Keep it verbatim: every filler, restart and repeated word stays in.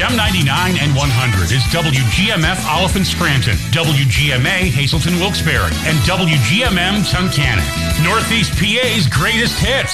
M ninety-nine and one hundred is W G M F Oliphant Scranton, W G M A Hazelton Wilkes-Barre, and W G M M Tunkhannock. Northeast P A's greatest hits.